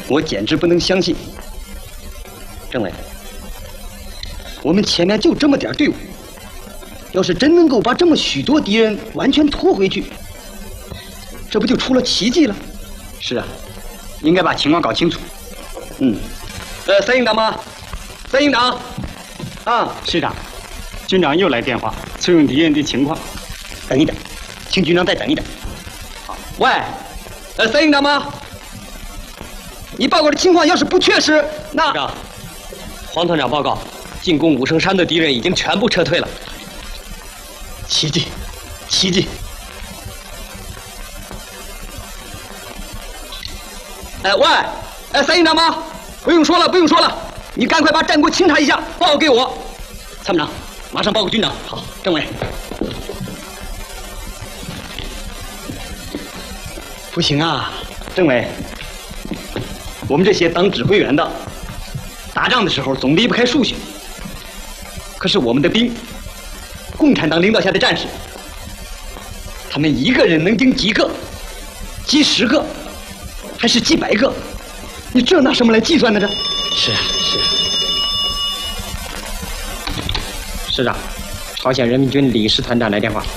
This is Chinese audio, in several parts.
我简直不能相信。政委，我们前面就这么点队伍，要是真能够把这么许多敌人完全拖回去，这不就出了奇迹了？是啊，应该把情况搞清楚。三营长吗？三营长，啊， 师长，军长又来电话，催问敌人的情况。 等一等，请军长再等一等。好，喂，三营长吗？你报告的情况要是不确实，那…… 师长，黄团长报告，进攻武圣山的敌人已经全部撤退了。 奇迹，奇迹！喂，三营长吗？不用说了，不用说了，你赶快把战果清查一下，报告给我。参谋长，马上报告军长。好，政委。不行啊，政委，我们这些当指挥员的，打仗的时候总离不开数学。可是我们的兵，共产党领导下的战士，他们一个人能顶几个？几10个？还是几百个？你这拿什么来计算呢？这是啊，是啊。师长，朝鲜人民军李师团长来电话。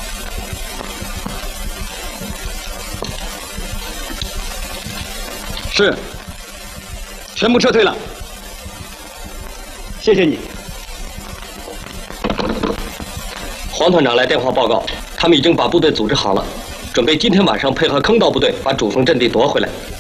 是，全部撤退了。谢谢你。 黄团长来电话报告，他们已经把部队组织好了，准备今天晚上配合坑道部队把主峰阵地夺回来。